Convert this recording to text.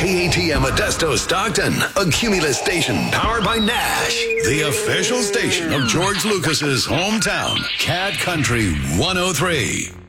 KATM Modesto Stockton, a Cumulus station powered by Nash, the official station of George Lucas's hometown, Cat Country 103.